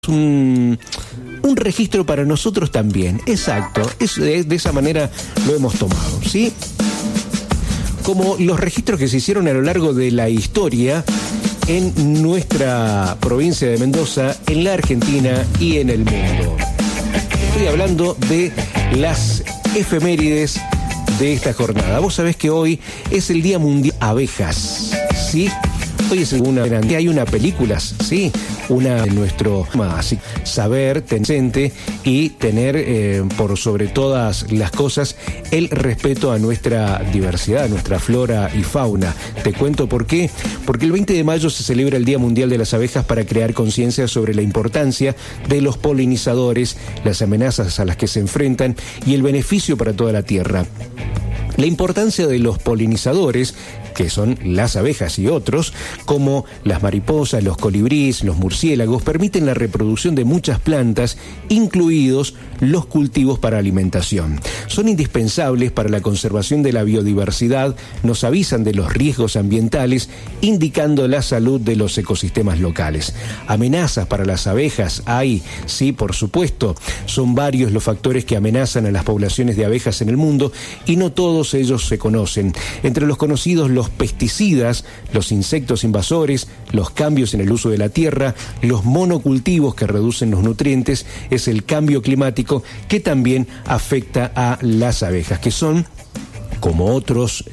un registro para nosotros también. Exacto, de esa manera lo hemos tomado, ¿sí? Como los registros que se hicieron a lo largo de la historia en nuestra provincia de Mendoza, en la Argentina y en el mundo. Estoy hablando de las efemérides de esta jornada. Vos sabés que hoy es el Día Mundial de Abejas, ¿sí? Hoy es hay una película, ¿sí? Una de nuestro saber, presente y tener por sobre todas las cosas el respeto a nuestra diversidad, a nuestra flora y fauna. Te cuento por qué. Porque el 20 de mayo se celebra el Día Mundial de las Abejas para crear conciencia sobre la importancia de los polinizadores, las amenazas a las que se enfrentan y el beneficio para toda la tierra. La importancia de los polinizadores, que son las abejas y otros, como las mariposas, los colibríes, los murciélagos, permiten la reproducción de muchas plantas, incluidos los cultivos para alimentación. Son indispensables para la conservación de la biodiversidad, nos avisan de los riesgos ambientales, indicando la salud de los ecosistemas locales. Amenazas para las abejas hay, sí, por supuesto. Son varios los factores que amenazan a las poblaciones de abejas en el mundo y no todos ellos se conocen. Entre los conocidos, los pesticidas, los insectos invasores, los cambios en el uso de la tierra, los monocultivos que reducen los nutrientes, es el cambio climático que también afecta a las abejas, que son como otros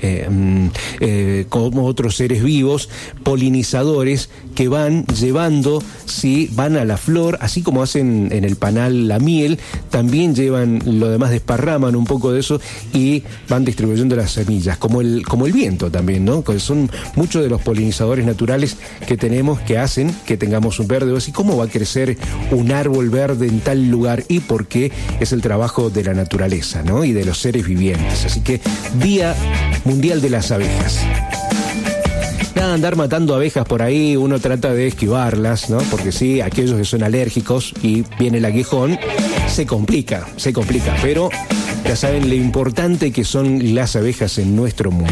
seres vivos, polinizadores que van llevando, sí, van a la flor, así como hacen en el panal la miel, también llevan lo demás, desparraman un poco de eso y van distribuyendo las semillas, como el viento también, ¿no? Son muchos de los polinizadores naturales que tenemos que hacen que tengamos un verde. ¿Y cómo va a crecer un árbol verde en tal lugar? Y porque es el trabajo de la naturaleza, ¿no? Y de los seres vivientes. Así que Día Mundial de las Abejas. Nada, andar matando abejas por ahí, uno trata de esquivarlas, ¿no? Porque sí, aquellos que son alérgicos y viene el aguijón, se complica, pero ya saben lo importante que son las abejas en nuestro mundo.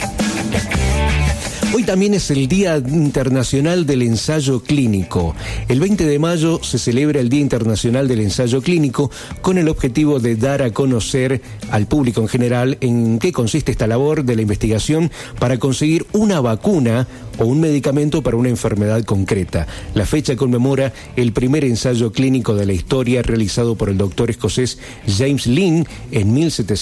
Hoy también es el Día Internacional del Ensayo Clínico. El 20 de mayo se celebra el Día Internacional del Ensayo Clínico con el objetivo de dar a conocer al público en general en qué consiste esta labor de la investigación para conseguir una vacuna o un medicamento para una enfermedad concreta. La fecha conmemora el primer ensayo clínico de la historia realizado por el doctor escocés James Lind en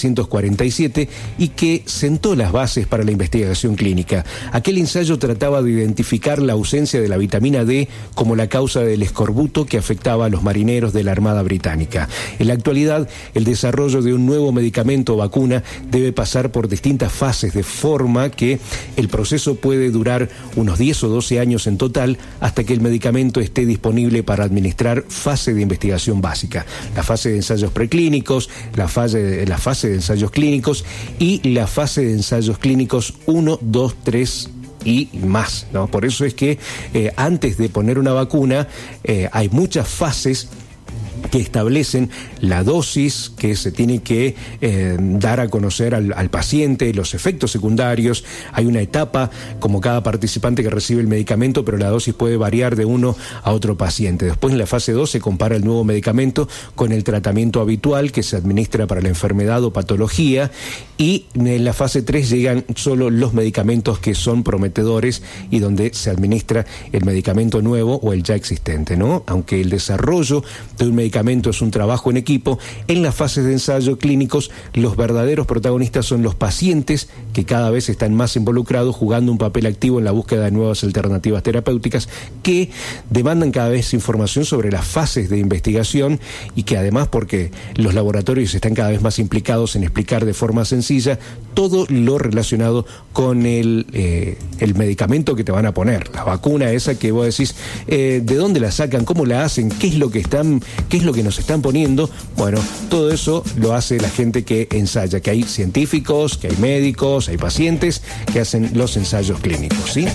1747 y que sentó las bases para la investigación clínica. Aquel ensayo trataba de identificar la ausencia de la vitamina D como la causa del escorbuto que afectaba a los marineros de la Armada Británica. En la actualidad, el desarrollo de un nuevo medicamento o vacuna debe pasar por distintas fases, de forma que el proceso puede durar unos 10 o 12 años en total hasta que el medicamento esté disponible para administrar. Fase de investigación básica, la fase de ensayos preclínicos, la fase de ensayos clínicos y la fase de ensayos clínicos 1, 2, 3 y más, ¿no? Por eso es que antes de poner una vacuna hay muchas fases que establecen la dosis que se tiene que dar a conocer al paciente, los efectos secundarios. Hay una etapa, como cada participante que recibe el medicamento, pero la dosis puede variar de uno a otro paciente. Después, en la fase 2, se compara el nuevo medicamento con el tratamiento habitual que se administra para la enfermedad o patología, y en la fase 3 llegan solo los medicamentos que son prometedores y donde se administra el medicamento nuevo o el ya existente, ¿no? Aunque el desarrollo de un medicamento es un trabajo en equipo, en las fases de ensayo clínicos los verdaderos protagonistas son los pacientes, que cada vez están más involucrados, jugando un papel activo en la búsqueda de nuevas alternativas terapéuticas que demandan cada vez información sobre las fases de investigación y que además, porque los laboratorios están cada vez más implicados en explicar de forma sencilla todo lo relacionado con el medicamento que te van a poner, la vacuna esa que vos decís, de dónde la sacan, cómo la hacen, qué es lo que nos están poniendo. Bueno, todo eso lo hace la gente que ensaya, que hay científicos, que hay médicos, hay pacientes que hacen los ensayos clínicos, ¿sí?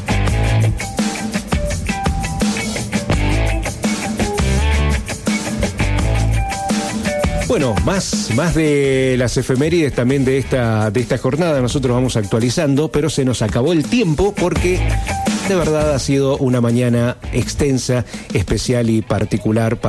Bueno, más de las efemérides también de esta jornada, nosotros vamos actualizando, pero se nos acabó el tiempo porque de verdad ha sido una mañana extensa, especial y particular para